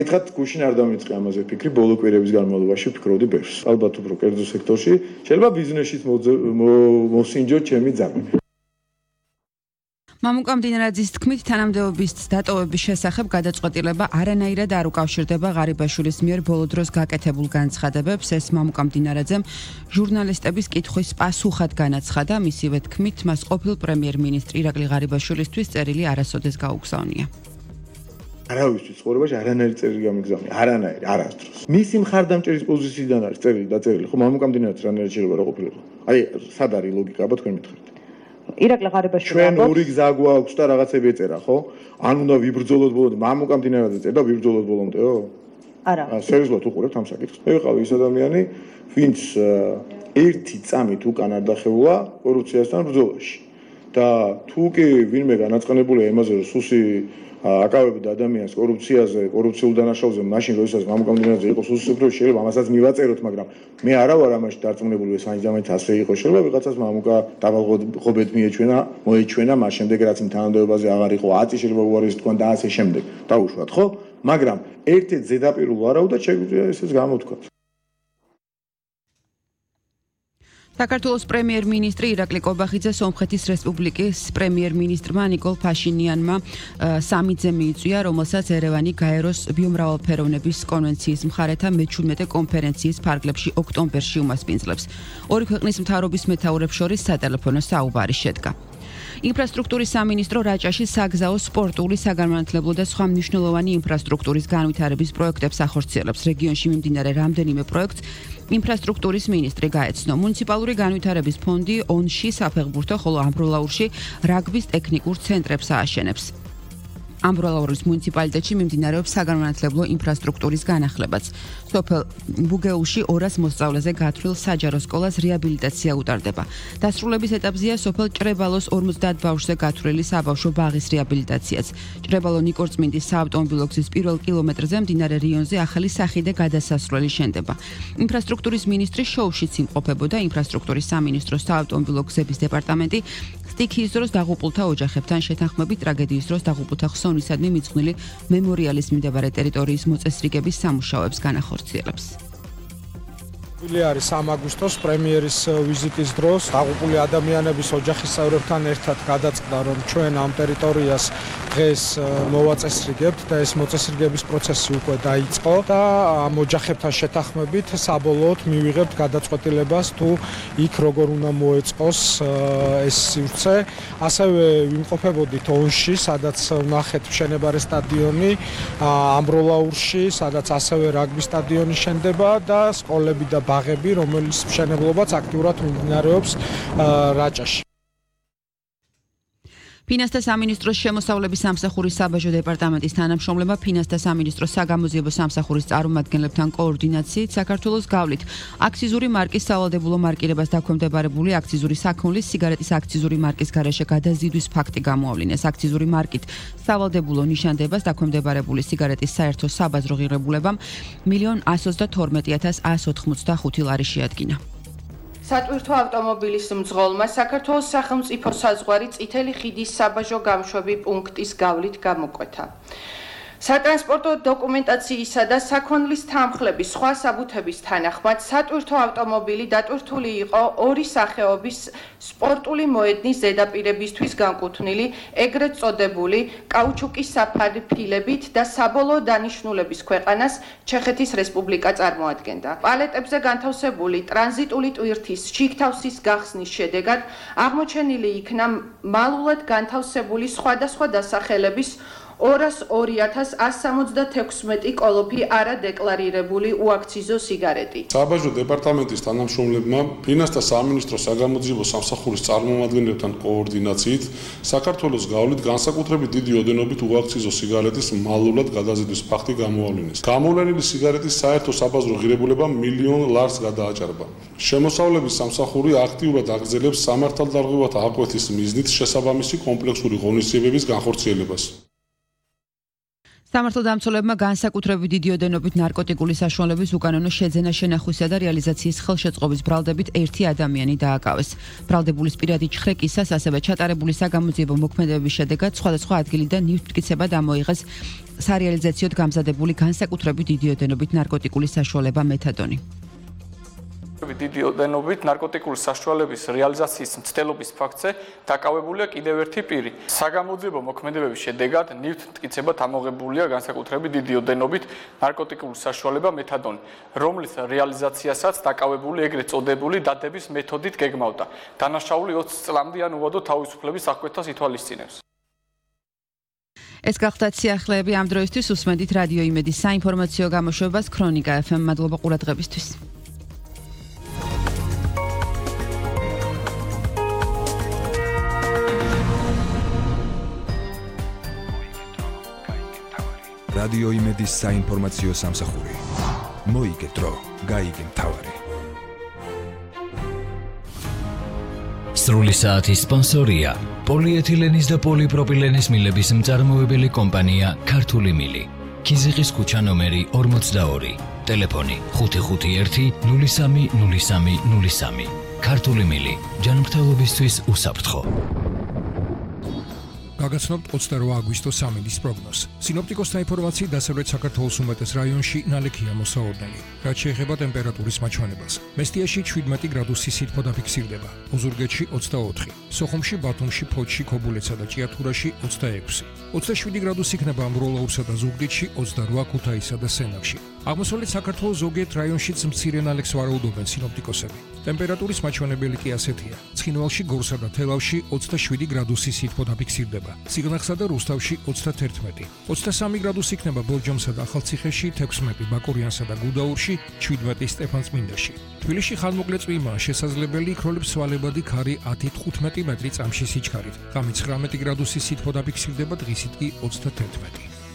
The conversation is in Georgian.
ეხლა გუშინ არ დამიწყე ამაზე ფიქრი, ბოლო კვირების განმავლობაში ვფიქრობდი ბევრს. ალბათ უფრო კერძო სექტორში შეიძლება ბიზნესშიც მოსინჯოთ ჩემი ძაბი. მამუკა მდინარაძის თქმით, თანამდებობის დატოვების შესახებ გადაწყვეტილება არანაირად არ უკავშირდება ღარიბაშვილის მიერ ბოლო დროს გაკეთებულ განცხადებებს. ეს მამუკა მდინარაძემ ჟურნალისტების კითხვის პასუხად განაცხადა. მისივე თქმით, მას ყოფილ პრემიერ-მინისტრი ირაკლი ღარიბაშვილისთვის წერილი არასოდეს გაუგზავნია. არავისთვის ცხოვრებაში არანაირი წერილი გამიგზავნია, არანაირი, არასდროს. მისი მხარდამჭერის პოზიციიდან არის წერილი დაწერილი, ხო მამუკა მდინარაძე რანაირი შეიძლება რა ყოფილიყო. აი, სად არის ლოგიკა, აბა თქვენ მითხრით. ირაკლი ღარიბაშვილი ჩვენ ორი გზა გვაქვს და რაღაცები ეწერა, ხო? ან უნდა ვიბრძოლოთ ბოლომდე, მამუკა მდინარაძე წერდა ვიბრძოლოთ ბოლომდეო? არა. სერიოზულად უყურებთ ამ საკითხს. მე ვიყავი ის ადამიანი, ვინც ერთი წამით უკან არ დახეულა კორუფციასთან ბრძოლაში. და თუ კი ვინმე განაწყენებულია იმაზე, რომ სუსი აკავებდა ადამიანს კორუფციაზე, კორუფციულ დანაშაულზე, მაშინ როდესაც მამუკა მდინარაძე იყო სუსუფროში, შეიძლება ამასაც მივაწეროთ, მაგრამ მე არა ვარ ამაში დარწმუნებული, ეს აინჯამეთ ასე იყო, შეიძლება ვიღაცას მამუკა დავალღობეთ მოეჩვენა, მას შემდეგ რაც იმ თანამდებობაზე აღარ იყო 10 შეიძლება უარეს თქვა და ასე შემდეგ. დაუშვათ, ხო? მაგრამ ერთ-ერთ ზედაპირულ ვარაუდად შეგვიძლია ესეც გამოთქვათ. საქართველოს პრემიერ-მინისტრი ირაკლი კობახიძე სომხეთის რესპუბლიკის პრემიერ-მინისტრმა ნიკოლ ფაშინიანმა სამიტზე მიიწვია, რომელსაც ერევანი გაეროს ბიომრავალფეროვნების კონვენციის მხარეთა მე-17 კონფერენციის ფარგლებში ოქტომბერში უმასპინძლებს. ორი ქვეყნის მთავრობის მეთაურებს შორის სატელეფონო საუბარი შედგა. ინფრასტრუქტურის სამინისტრო რაჭაში საგზაო, სპორტული, საგანმანათლებლო და სხვა მნიშვნელოვანი ინფრასტრუქტურის განვითარების პროექტებს ახორციელებს. რეგიონში მიმდინარე რამდენიმე პროექტს ინფრასტრუქტურის მინისტრი გაეცნო. მუნიციპალური განვითარების ფონდი ონში საფეხბურთო, ხოლო ამბროლაურში რაგბის ტექნიკურ ცენტრებს ააშენებს. ამბროლაურის მუნიციპალიტეტში მიმდინარეობს საგანმანათლებლო ინფრასტრუქტურის განახლებაც. სოფელ ბუგეულში 200 მოსწავლეზე გათვლილ საჯარო სკოლას რეაბილიტაცია უტარდება. დასრულების ეტაპზეა სოფელ ჭრებალოს 50 ბავშვზე გათვლილი საბავშვო ბაღის რეაბილიტაციაც. ჭრებალო ნიკორწმინდის საავტომობილო გზის პირველ კილომეტრზე მდინარე რიონზე ახალი სახი და გადასასვლელი შენდება. ინფრასტრუქტურის მინისტრის შოუშიც იმყოფებოდა ინფრასტრუქტურის სამინისტროს საავტომობილო გზების დეპარტამენტი სტიქიის დროს დაღუპულთა ოჯახებთან შეთანხმებით ტრაგედიის დროს დაღუპულთა ხსოვნისადმი მიძღვნილი მემორიალის მიმდებარე ტერიტორიის მოწესრიგების სამუშაოებს განახორციელებს. არის 3 აგვისტოს პრემიერის ვიზიტის დროს დაღუპული ადამიანების ოჯახის წევრებთან ერთად გადაწყდა, რომ ჩვენ ამ ტერიტორიას დღეს მოვაწესრიგებთ და ეს მოწესრიგების პროცესი უკვე დაიწყო და ამ ოჯახებთან შეთანხმებით საბოლოოდ მივიღებთ გადაწყვეტილებას თუ იქ როგორ უნდა მოეწყოს ეს სივრცე. ასევე ვიმყოფებოდით ონში, სადაც ვნახეთ მშენებარე სტადიონი, ამბროლაურში, სადაც ასევე რაგბის სტადიონი შენდება და სკოლები და ბაღები, რომელიც მშენებლობაც აქტიურად მიმდინარეობს რაჭაში. ფინანსთა სამინისტროს შემოსავლების სამსახურის საბაჟო დეპარტამენტის თანამშრომლებმა ფინანსთა სამინისტროს საგამოძიებო სამსახურის წარმომადგენლებთან კოორდინაციით საქართველოს გავლით აქციზური მარკის სავალდებულო მარკირებას დაქვემდებარებული აქციზური საქონლის სიგარეტის აქციზური მარკის გარეშე გადაზიდვის ფაქტი გამოავლინეს. აქციზური მარკით სავალდებულო ნიშანდებას დაქვემდებარებული სიგარეტის საერთო საბაზრო ღირებულებამ 1,112,185 ლარი შეადგინა. სატვირთო ავტომობილის მძღოლმა საქართველოს სახელმწიფო საზღვარი წითელი ხიდის საბაჟო გამშვები პუნქტის გავლით გამოკვეთა. სატრანსპორტო დოკუმენტაციისა და საქონლის თანხლების სხვა საბუთების თანახმად სატვირთო ავტომობილი დატვირთული იყო ორი სახეობის სპორტული მოედნის ზედაპირებისთვის განკუთვნილი ეგრეთ წოდებული კაუჩუკის საფარი ფილებით და საბოლოო დანიშნულების ქვეყანას ჩეხეთის რესპუბლიკა წარმოადგენდა. პალეტებზე განთავსებული ტრანზიტული ტვირთის შიგთავსის გახსნის შედეგად აღმოჩენილი იქნა მალულად განთავსებული სხვადასხვა დასახელების 202,176 კოლოფი არადეკლარირებული უაქციზო სიგარეტი. საბაჟო დეპარტამენტის თანამშრომლებმა ფინანსთა სამინისტროს საგამოძიებო სამსახურის წარმომადგენლებთან კოორდინაციით საქართველოს გავლით განსაკუთრებით დიდი ოდენობით უაქციზო სიგარეტის მალულად გადაზიდვის ფაქტი გამოავლინეს. გამოვლენილი სიგარეტის საერთო საბაზრო ღირებულება 1,000,000 ლარს გადააჭარბა. შემოსავლების სამსახური აქტიურად აგრძელებს სამართალდარღვევათა აკვეთის მიზნით შესაბამისი კომპლექსური ღონისძიებების განხორციელებას. სამართალდამცველებმა განსაკუთრებით დიდი ოდენობით ნარკოტიკული საშუალების უკანონო შეძენა შენახვისა და რეალიზაციის ხელშეწყობის ბრალდებით ერთი ადამიანი დააკავეს. ბრალდებულის პირადი ჩხრეკისას, ასევე ჩატარებული საგამოძიებო მოქმედებების შედეგად სხვადასხვა ადგილიდან ნივთმტკიცება დამოიღეს სარეალიზაციოდ გამზადებული განსაკუთრებით დიდი ოდენობით ნარკოტიკული საშუალება მეთადონი. დიდი ოდენობით ნარკოტიკული საშუალების რეალიზაციის მცდელობის ფაქტზე დაკავებულია კიდევ ერთი პირი. საგამოძიებო მოქმედებების შედეგად ნივთმტკიცება დამოღებულია განსაკუთრებით დიდი ოდენობით ნარკოტიკული საშუალება მეთადონი, რომლის რეალიზაციასაც დაკავებული ეგრეთ წოდებული დადების მეთოდით გეგმავდა. დანაშაული 20 წლამდე ან უვადო თავისუფლების აღკვეთას ითვალისწინებს. ეს გახლდათ სიახლეები ამ დროისთვის უსმენთ რადიო იმედის საინფორმაციო გამოშვებას ქრონიკა FM. მადლობა ყურადღებისთვის. რადიო იმედის საინფორმაციო სამსახური. მოიგეთრო, გაიგე მთავარი. სრული საათის სპონსორია პოლიეთილენის და პოლიპროპილენის მილების მწარმოებელი კომპანია ქართული მილი. ქიზიყის ქუჩა ნომერი 42. ტელეფონი 551 03 03 03. ქართული მილი. ჯანმრთელობისთვის უსაფრთხო. გაგაცნობთ 28 აგვისტოს სამინდის პროგნოზს. სინოპტიკოსთა ინფორმაციით დასავლეთ საქართველოს უმეტეს რაიონში ნალექია მოსაოდნელი. რაც შეეხება ტემპერატურის მაჩვენებელს. მესტიაში 17 გრადუსი სითბო დაფიქსირდება. ოზურგეთში 24, სოხუმში, ბათუმში, ფოთში, ქობულეთსა და ჭიათურაში 26. 27 გრადუსი იქნება მროლაურსა და ზუგდიდში, 28 ქუთაისსა და სენაკში. აღმოსავლეთ საქართველოს ზოგიერთ რაიონშიც მცირე ნალექს ვარაუდობენ სინოპტიკოსები. ტემპერატურის მაჩვენებელი კი ასეთია. ცხინვალში, გორსა და თელავში 27 გრადუსი სითბო დაფიქსირდება. სიღნაღსა და რუსთავში 31, 23 გრადუსი იქნება ბორჯომსა და ახალციხეში, 16 ბაკურიანსა და გუდაურში, 17 სტეფანწმინდაში. თბილისში ხანმოკლე წვიმაა შესაძლებელი, იქროლებს სვალებადი ქარი 10-15 მეტრი წამში სიჩქარით. ღამით 19 გრადუსი სითბო დაფიქსირდება, დღისით კი 31.